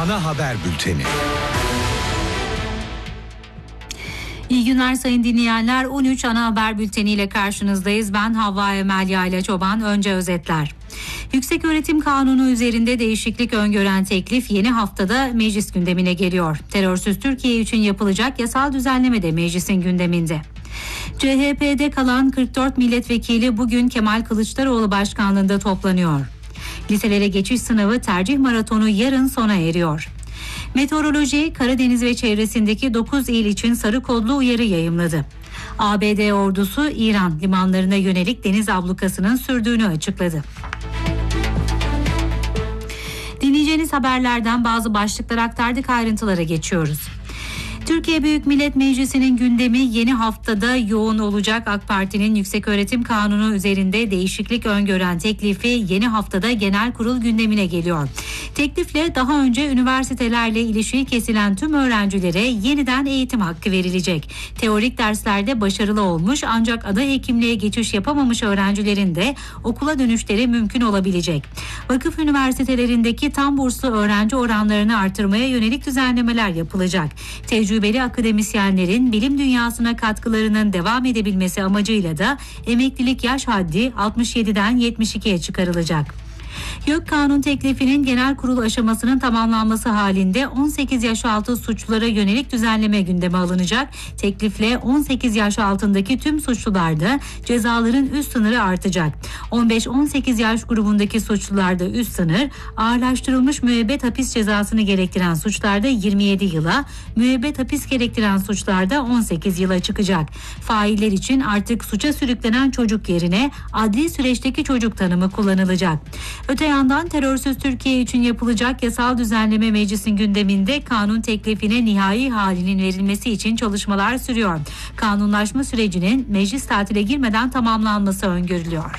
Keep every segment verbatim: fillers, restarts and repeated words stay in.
Ana haber bülteni. İyi günler sayın dinleyenler. on üç ana haber bülteniyle karşınızdayız. Ben Havva Emel Yayla Çoban. Önce özetler. Yükseköğretim Kanunu üzerinde değişiklik öngören teklif yeni haftada meclis gündemine geliyor. Terörsüz Türkiye için yapılacak yasal düzenleme de meclisin gündeminde. C H P'de kalan kırk dört milletvekili bugün Kemal Kılıçdaroğlu başkanlığında toplanıyor. Liselere geçiş sınavı tercih maratonu yarın sona eriyor. Meteoroloji, Karadeniz ve çevresindeki dokuz il için sarı kodlu uyarı yayımladı. A B D ordusu İran limanlarına yönelik deniz ablukasının sürdüğünü açıkladı. Dinleyeceğiniz haberlerden bazı başlıklar aktardık, ayrıntılara geçiyoruz. Türkiye Büyük Millet Meclisi'nin gündemi yeni haftada yoğun olacak. AK Parti'nin Yükseköğretim Kanunu üzerinde değişiklik öngören teklifi yeni haftada genel kurul gündemine geliyor. Teklifle daha önce üniversitelerle ilişiği kesilen tüm öğrencilere yeniden eğitim hakkı verilecek. Teorik derslerde başarılı olmuş ancak ada hekimliğe geçiş yapamamış öğrencilerin de okula dönüşleri mümkün olabilecek. Vakıf üniversitelerindeki tam burslu öğrenci oranlarını artırmaya yönelik düzenlemeler yapılacak. Tecrübe Tecrübeli akademisyenlerin bilim dünyasına katkılarının devam edebilmesi amacıyla da emeklilik yaş haddi altmış yediden yetmiş ikiye çıkarılacak. YÖK kanun teklifinin genel kurul aşamasının tamamlanması halinde on sekiz yaş altı suçlulara yönelik düzenleme gündeme alınacak. Teklifle on sekiz yaş altındaki tüm suçlularda cezaların üst sınırı artacak. on beş on sekiz yaş grubundaki suçlularda üst sınır, ağırlaştırılmış müebbet hapis cezasını gerektiren suçlarda yirmi yedi yıla, müebbet hapis gerektiren suçlarda on sekiz yıla çıkacak. Failler için artık suça sürüklenen çocuk yerine adli süreçteki çocuk tanımı kullanılacak. Öte yandan terörsüz Türkiye için yapılacak yasal düzenleme meclisin gündeminde. Kanun teklifine nihai halinin verilmesi için çalışmalar sürüyor. Kanunlaşma sürecinin meclis tatile girmeden tamamlanması öngörülüyor.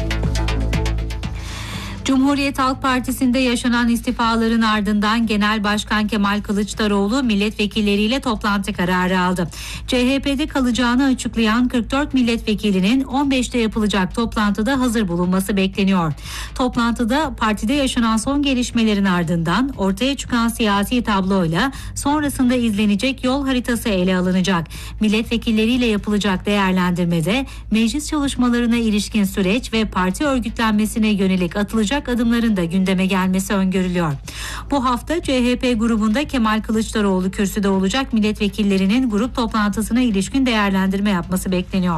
Cumhuriyet Halk Partisi'nde yaşanan istifaların ardından Genel Başkan Kemal Kılıçdaroğlu milletvekilleriyle toplantı kararı aldı. C H P'de kalacağını açıklayan kırk dört milletvekilinin on beşte yapılacak toplantıda hazır bulunması bekleniyor. Toplantıda partide yaşanan son gelişmelerin ardından ortaya çıkan siyasi tabloyla sonrasında izlenecek yol haritası ele alınacak. Milletvekilleriyle yapılacak değerlendirmede meclis çalışmalarına ilişkin süreç ve parti örgütlenmesine yönelik atılacak adımların da gündeme gelmesi öngörülüyor. Bu hafta C H P grubunda Kemal Kılıçdaroğlu kürsüde olacak, milletvekillerinin grup toplantısına ilişkin değerlendirme yapması bekleniyor.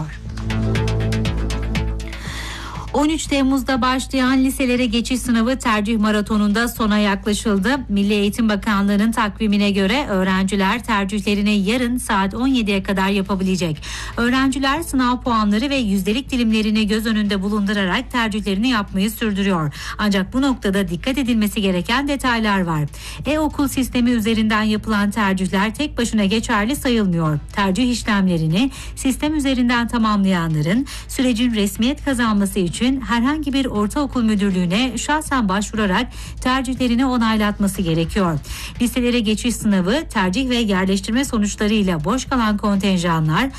on üç Temmuz'da başlayan liselere geçiş sınavı tercih maratonunda sona yaklaşıldı. Milli Eğitim Bakanlığı'nın takvimine göre öğrenciler tercihlerini yarın saat on yediye kadar yapabilecek. Öğrenciler sınav puanları ve yüzdelik dilimlerini göz önünde bulundurarak tercihlerini yapmayı sürdürüyor. Ancak bu noktada dikkat edilmesi gereken detaylar var. E-okul sistemi üzerinden yapılan tercihler tek başına geçerli sayılmıyor. Tercih işlemlerini sistem üzerinden tamamlayanların sürecin resmiyet kazanması için herhangi bir ortaokul müdürlüğüne şahsen başvurarak tercihlerini onaylatması gerekiyor. Liselere geçiş sınavı, tercih ve yerleştirme sonuçlarıyla boş kalan kontenjanlar